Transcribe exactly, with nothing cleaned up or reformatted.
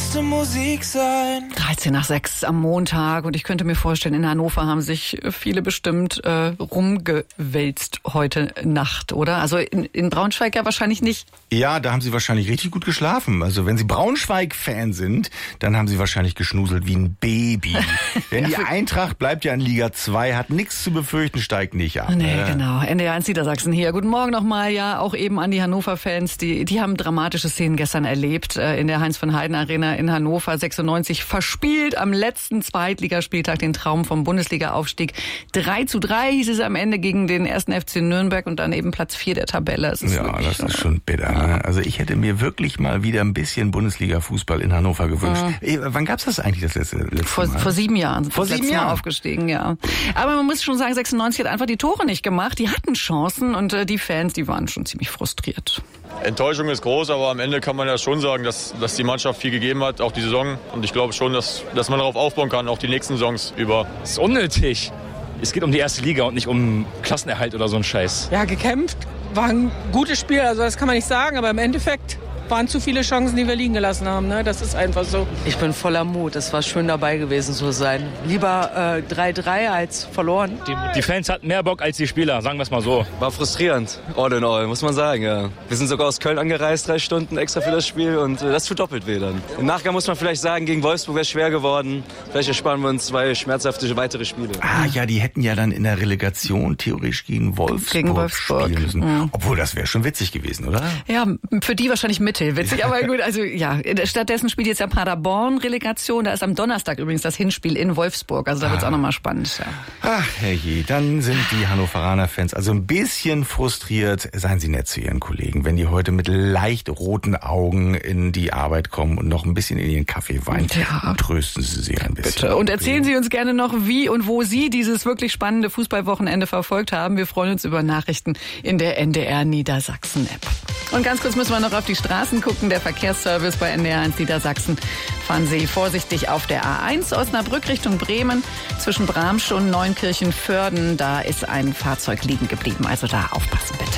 müsste Musik sein. dreizehn nach sechs am Montag und ich könnte mir vorstellen, in Hannover haben sich viele bestimmt äh, rumgewälzt heute Nacht, oder? Also in, in Braunschweig ja wahrscheinlich nicht. Ja, da haben sie wahrscheinlich richtig gut geschlafen. Also wenn sie Braunschweig-Fan sind, dann haben sie wahrscheinlich geschnuselt wie ein Baby. Denn die Eintracht bleibt ja in Liga zwei, hat nichts zu befürchten, steigt nicht ab. Nee, ne? genau. N D R eins Niedersachsen hier. Guten Morgen nochmal, ja, auch eben an die Hannover-Fans. Die, die haben dramatische Szenen gestern erlebt äh, in der Heinz-von-Heiden-Arena in Hannover. sechsundneunzig verspielt am letzten Zweitligaspieltag den Traum vom Bundesliga-Aufstieg. drei zu drei hieß es am Ende gegen den ersten F C Nürnberg und dann eben Platz vier der Tabelle. Es ist ja, das ist schon bitter. Ne? Also ich hätte mir wirklich mal wieder ein bisschen Bundesliga-Fußball in Hannover gewünscht. Mhm. Ey, wann gab's das eigentlich das letzte, letzte vor, Mal? Vor sieben Jahren sind vor das sieben letzte Mal Jahren aufgestiegen, ja. Aber man muss schon sagen, sechsundneunzig hat einfach die Tore nicht gemacht. Die hatten Chancen und äh, die Fans, die waren schon ziemlich frustriert. Enttäuschung ist groß, aber am Ende kann man ja schon sagen, dass, dass die Mannschaft viel gegeben hat, auch die Saison. Und ich glaube schon, dass, dass man darauf aufbauen kann, auch die nächsten Saisons über. Das ist unnötig. Es geht um die erste Liga und nicht um Klassenerhalt oder so ein Scheiß. Ja, gekämpft. War ein gutes Spiel, also das kann man nicht sagen, aber im Endeffekt waren zu viele Chancen, die wir liegen gelassen haben. Ne? Das ist einfach so. Ich bin voller Mut. Es war schön dabei gewesen zu sein. Lieber äh, drei drei als verloren. Die, die Fans hatten mehr Bock als die Spieler, sagen wir es mal so. War frustrierend, all in all, muss man sagen. Ja. Wir sind sogar aus Köln angereist, drei Stunden extra für das Spiel und äh, das tut doppelt weh dann. Im Nachgang muss man vielleicht sagen, gegen Wolfsburg wäre es schwer geworden. Vielleicht ersparen wir uns zwei schmerzhafte weitere Spiele. Ah ja, die hätten ja dann in der Relegation theoretisch gegen Wolfsburg, gegen Wolfsburg. spielen müssen. Mhm. Obwohl, das wäre schon witzig gewesen, oder? Ja, für die wahrscheinlich Mitte. Witzig, aber gut, also ja, stattdessen spielt jetzt ja Paderborn Relegation. Da ist am Donnerstag übrigens das Hinspiel in Wolfsburg. Also da ah. wird's auch nochmal spannend. Ja. Ach, herrje, dann sind die Hannoveraner-Fans also ein bisschen frustriert. Seien Sie nett zu Ihren Kollegen, wenn die heute mit leicht roten Augen in die Arbeit kommen und noch ein bisschen in ihren Kaffee weinen. Ja. Trösten Sie sie ein bisschen. Bitte. Und erzählen Sie uns gerne noch, wie und wo Sie dieses wirklich spannende Fußballwochenende verfolgt haben. Wir freuen uns über Nachrichten in der N D R Niedersachsen-App. Und ganz kurz müssen wir noch auf die Straßen gucken. Der Verkehrsservice bei N D R eins Niedersachsen. Fahren Sie vorsichtig auf der A eins Osnabrück Richtung Bremen. Zwischen Bramsch und Neunkirchen-Vörden, da ist ein Fahrzeug liegen geblieben. Also da aufpassen bitte.